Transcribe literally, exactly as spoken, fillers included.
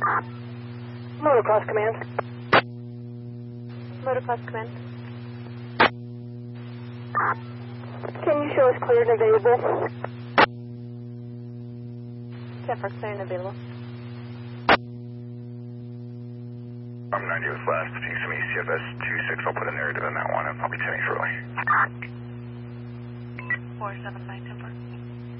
Motocross Command. Motocross Command. Can you show us cleared and available? ten four, clear and available. I'm ninety with last, taking some E C F S two six, I'll put a narrative in that one and I'll be ten shortly. four seven nine ten four.